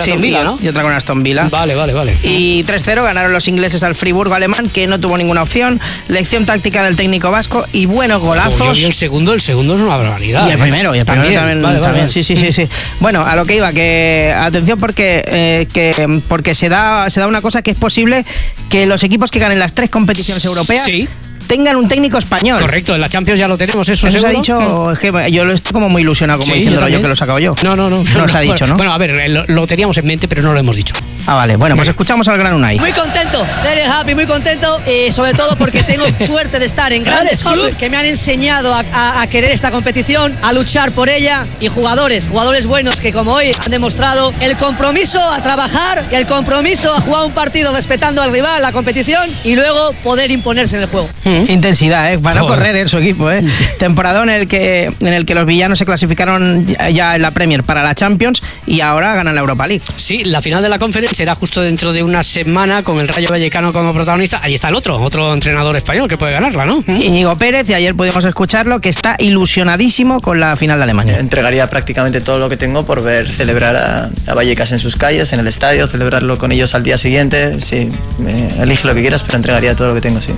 Aston Villa, ¿no? Y otra con Aston Villa. Vale. Y 3-0 ganaron los ingleses al Friburgo alemán, que no tuvo ninguna opción. Lección táctica del técnico vasco y buenos golazos. Y el segundo es una barbaridad. Y el primero también. Vale. Sí. Bueno, a lo que iba, que atención porque se da una cosa, que es posible que los equipos que ganen las 3 competiciones europeas tengan un técnico español. Correcto, en la Champions ya lo tenemos, eso se ha dicho. Es que yo estoy como muy ilusionado, como diciéndolo yo que lo he sacado yo. No se ha dicho, ¿no? Bueno, a ver, lo teníamos en mente, pero no lo hemos dicho. Ah, vale, bueno, pues escuchamos al Gran Unai. Muy contento, very happy, muy contento, sobre todo porque tengo suerte de estar en grandes clubes que me han enseñado a querer esta competición, a luchar por ella, y jugadores buenos que como hoy han demostrado el compromiso a trabajar y el compromiso a jugar un partido respetando al rival, la competición, y luego poder imponerse en el juego. Intensidad, para no correr su equipo, temporadón en el que los villanos se clasificaron ya en la Premier para la Champions y ahora ganan la Europa League. Sí, la final de la Conference será justo dentro de una semana, con el Rayo Vallecano como protagonista. Ahí está el otro entrenador español que puede ganarla, ¿no? Íñigo Pérez, y ayer pudimos escucharlo, que está ilusionadísimo con la final de Alemania. Entregaría prácticamente todo lo que tengo por ver celebrar a Vallecas en sus calles, en el estadio, celebrarlo con ellos al día siguiente. Sí, elige lo que quieras, pero entregaría todo lo que tengo, sí.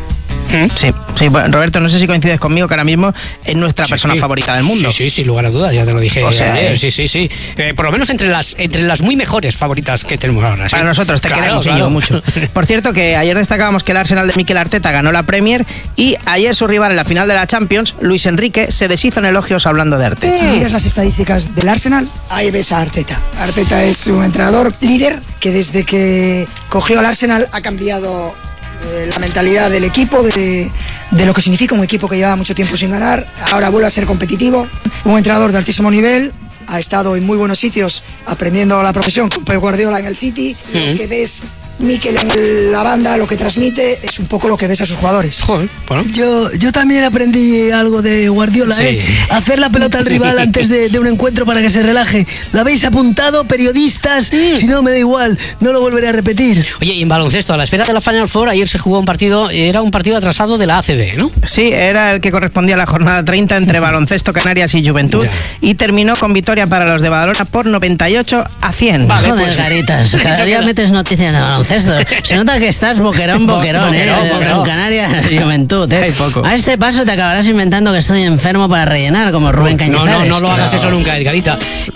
Sí, bueno, Roberto, no sé si coincides conmigo, que ahora mismo es nuestra persona favorita del mundo. Sí, sin lugar a dudas, ya te lo dije. O sea, ayer. Sí. Por lo menos entre las muy mejores favoritas que tenemos ahora. Para nosotros, te queremos mucho. Por cierto, que ayer destacábamos que el Arsenal de Mikel Arteta ganó la Premier, y ayer su rival en la final de la Champions, Luis Enrique, se deshizo en elogios hablando de Arteta. Si miras las estadísticas del Arsenal, ahí ves a Arteta. Arteta es un entrenador líder que desde que cogió al Arsenal ha cambiado la mentalidad del equipo, de lo que significa un equipo que lleva mucho tiempo sin ganar. Ahora vuelve a ser competitivo, un entrenador de altísimo nivel. Ha estado en muy buenos sitios aprendiendo la profesión con Pep Guardiola en el City. Lo que ves Mikel en la banda, lo que transmite, es un poco lo que ves a sus jugadores. Joder, bueno. Yo también aprendí algo de Guardiola, hacer la pelota al rival antes de un encuentro para que se relaje. ¿La habéis apuntado, periodistas? Si no, me da igual, no lo volveré a repetir. Oye, y en baloncesto, a la espera de la Final Four, ayer se jugó un partido, era un partido atrasado de la ACB, ¿no? Sí, era el que correspondía a la jornada 30 entre Baloncesto Canarias y Juventud, y terminó con victoria para los de Badalona por 98-100. Vale, joder, Caritas, cada día metes noticias de baloncesto. Se nota que estás boquerón, Gran Canaria Juventud. Hay poco. A este paso te acabarás inventando que estoy enfermo para rellenar, como Rubén Cañizares. No lo hagas eso nunca, Edgarita.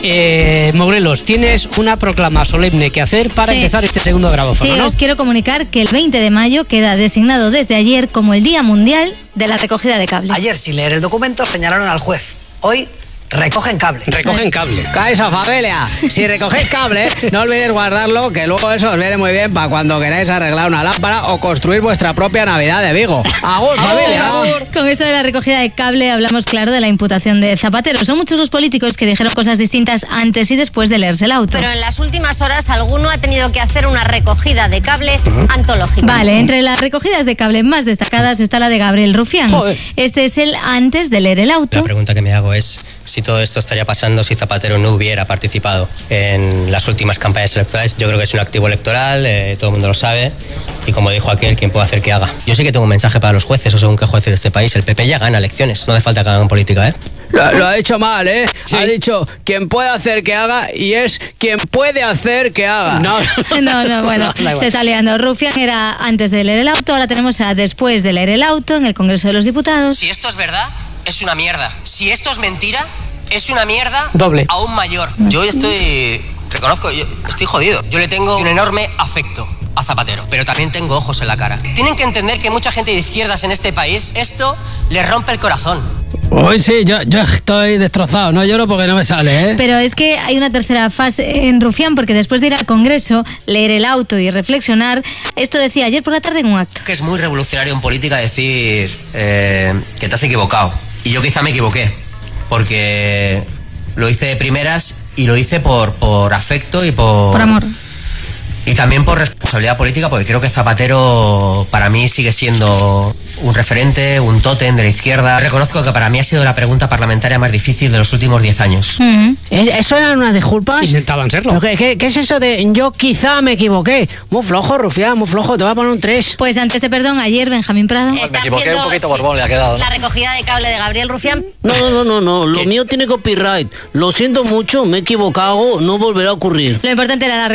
Morelos, tienes una proclama solemne que hacer para empezar este segundo grabófono, Sí, ¿no? os quiero comunicar que el 20 de mayo queda designado desde ayer como el Día Mundial de la Recogida de Cables. Ayer, sin leer el documento, señalaron al juez. Hoy recogen cable. Recogen cable. Caesa familia, si recogéis cable, no olvidéis guardarlo, que luego eso os viene muy bien para cuando queráis arreglar una lámpara o construir vuestra propia Navidad de Vigo. ¡Agur, familia! Con esto de la recogida de cable hablamos, claro, de la imputación de Zapatero. Son muchos los políticos que dijeron cosas distintas antes y después de leerse el auto. Pero en las últimas horas alguno ha tenido que hacer una recogida de cable antológica. Vale, entre las recogidas de cable más destacadas está la de Gabriel Rufián. Joder. Este es el antes de leer el auto. La pregunta que me hago es si todo esto estaría pasando si Zapatero no hubiera participado en las últimas campañas electorales. Yo creo que es un activo electoral, todo el mundo lo sabe, y como dijo aquel, ¿quién puede hacer que haga? Yo sí que tengo un mensaje para los jueces, o según qué jueces de este país. El PP ya gana elecciones, no hace falta que hagan política, Lo ha dicho mal, Sí. Ha dicho quien puede hacer que haga, y es quien puede hacer que haga. No, bueno, se está liando. Rufián era antes de leer el auto, ahora tenemos a después de leer el auto en el Congreso de los Diputados. Si esto es verdad, es una mierda. Si esto es mentira, es una mierda doble, aún mayor. Yo estoy jodido. Yo le tengo un enorme afecto a Zapatero, pero también tengo ojos en la cara. Tienen que entender que mucha gente de izquierdas en este país, esto les rompe el corazón. Hoy sí, yo estoy destrozado, no lloro porque no me sale, Pero es que hay una tercera fase en Rufián, porque después de ir al Congreso, leer el auto y reflexionar, esto decía ayer por la tarde en un acto. Que es muy revolucionario en política decir que te has equivocado. Y yo quizá me equivoqué, porque lo hice de primeras y lo hice por afecto y por amor. Y también por responsabilidad política, porque creo que Zapatero para mí sigue siendo un referente, un tótem de la izquierda. Reconozco que para mí ha sido la pregunta parlamentaria más difícil de los últimos 10 años. ¿Eso eran unas disculpas? Intentaban serlo. ¿Qué es eso de yo quizá me equivoqué? Muy flojo, Rufián, muy flojo, te voy a poner un 3. Pues ante este perdón, ayer Benjamín Prado. Me equivoqué un poquito, Borbón le ha quedado. La recogida de cable de Gabriel Rufián. No, lo mío tiene copyright. Lo siento mucho, me he equivocado, no volverá a ocurrir. Lo importante era la